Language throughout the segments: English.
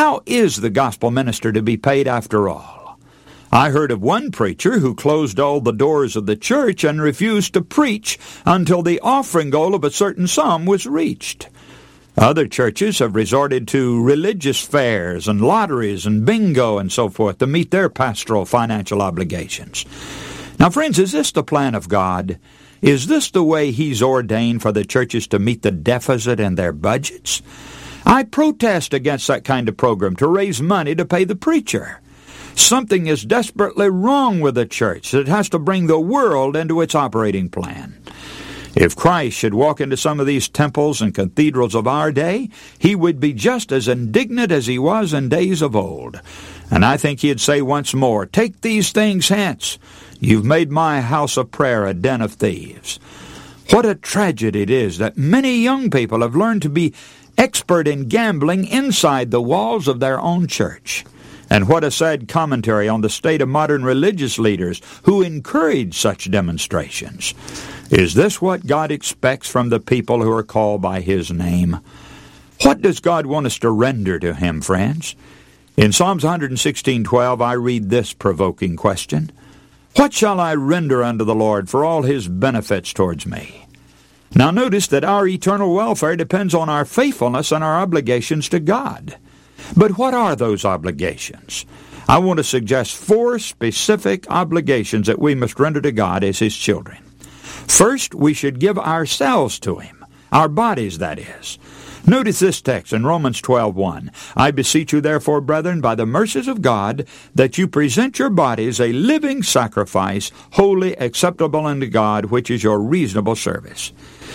How is the gospel minister to be paid after all? I heard of one preacher who closed all the doors of the church and refused to preach until the offering goal of a certain sum was reached. Other churches have resorted to religious fairs and lotteries and bingo and so forth to meet their pastoral financial obligations. Now, friends, is this the plan of God? Is this the way He's ordained for the churches to meet the deficit in their budgets? I protest against that kind of program to raise money to pay the preacher. Something is desperately wrong with the church that has to bring the world into its operating plan. If Christ should walk into some of these temples and cathedrals of our day, He would be just as indignant as He was in days of old. And I think He'd say once more, "Take these things hence. You've made my house of prayer a den of thieves." What a tragedy it is that many young people have learned to be expert in gambling inside the walls of their own church. And what a sad commentary on the state of modern religious leaders who encourage such demonstrations. Is this what God expects from the people who are called by His name? What does God want us to render to Him, friends? In Psalms 116:12, I read this provoking question: "What shall I render unto the Lord for all His benefits towards me?" Now notice that our eternal welfare depends on our faithfulness and our obligations to God. But what are those obligations? I want to suggest 4 specific obligations that we must render to God as His children. First, we should give ourselves to Him, our bodies, that is. Notice this text in Romans 12:1. "I beseech you therefore, brethren, by the mercies of God, that you present your bodies a living sacrifice, holy, acceptable unto God, which is your reasonable service."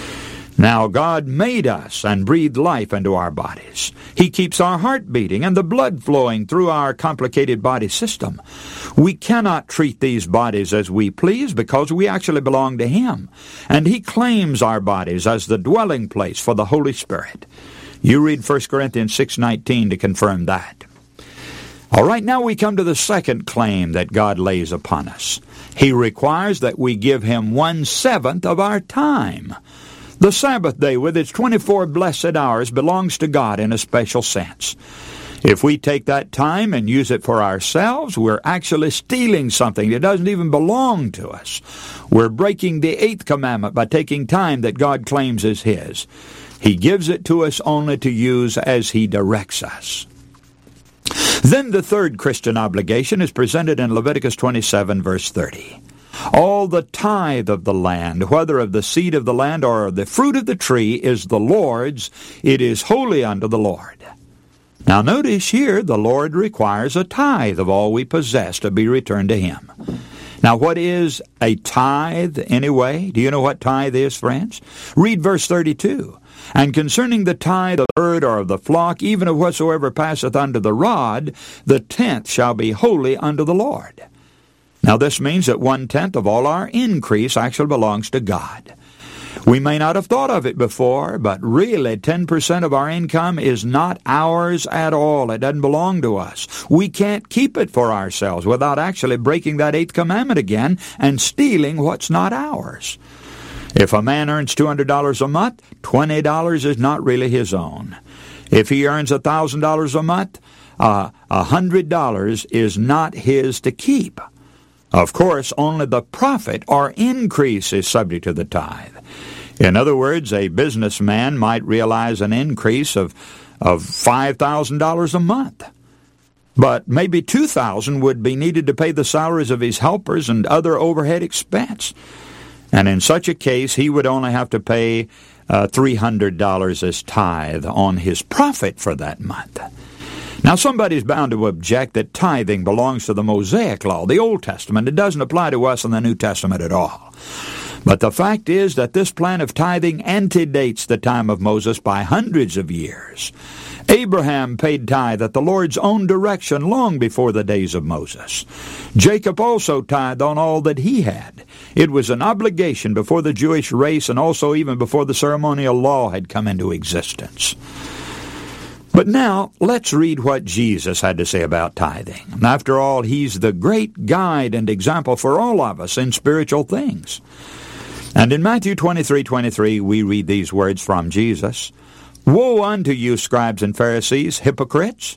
Now, God made us and breathed life into our bodies. He keeps our heart beating and the blood flowing through our complicated body system. We cannot treat these bodies as we please because we actually belong to Him, and He claims our bodies as the dwelling place for the Holy Spirit. You read 1 Corinthians 6:19 to confirm that. All right, now we come to the second claim that God lays upon us. He requires that we give Him 1/7 of our time. The Sabbath day, with its 24 blessed hours, belongs to God in a special sense. If we take that time and use it for ourselves, we're actually stealing something that doesn't even belong to us. We're breaking the 8th commandment by taking time that God claims is His. He gives it to us only to use as He directs us. Then the third Christian obligation is presented in Leviticus 27, verse 30. "All the tithe of the land, whether of the seed of the land or of the fruit of the tree, is the Lord's. It is holy unto the Lord." Now notice here, the Lord requires a tithe of all we possess to be returned to Him. Now what is a tithe anyway? Do you know what tithe is, friends? Read verse 32. "And concerning the tithe of the herd or of the flock, even of whatsoever passeth unto the rod, the 10th shall be holy unto the Lord." Now this means that 1/10 of all our increase actually belongs to God. We may not have thought of it before, but really 10% of our income is not ours at all. It doesn't belong to us. We can't keep it for ourselves without actually breaking that 8th commandment again and stealing what's not ours. If a man earns $200 a month, $20 is not really his own. If he earns $1,000 a month, $100 is not his to keep. Of course, only the profit or increase is subject to the tithe. In other words, a businessman might realize an increase of $5,000 a month. But maybe $2,000 would be needed to pay the salaries of his helpers and other overhead expense. And in such a case, he would only have to pay $300 as tithe on his profit for that month. Now, somebody's bound to object that tithing belongs to the Mosaic Law, the Old Testament. It doesn't apply to us in the New Testament at all. But the fact is that this plan of tithing antedates the time of Moses by hundreds of years. Abraham paid tithe at the Lord's own direction long before the days of Moses. Jacob also tithed on all that he had. It was an obligation before the Jewish race and also even before the ceremonial law had come into existence. But now, let's read what Jesus had to say about tithing. After all, He's the great guide and example for all of us in spiritual things. And in Matthew 23:23, we read these words from Jesus. "Woe unto you, scribes and Pharisees, hypocrites!